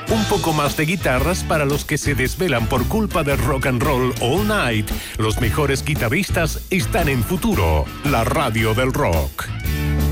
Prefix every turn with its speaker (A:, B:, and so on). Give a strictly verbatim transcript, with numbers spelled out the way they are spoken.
A: Un poco más de guitarras para los que se desvelan por culpa del rock and roll all night. Los mejores guitarristas están en Futuro, la radio del rock.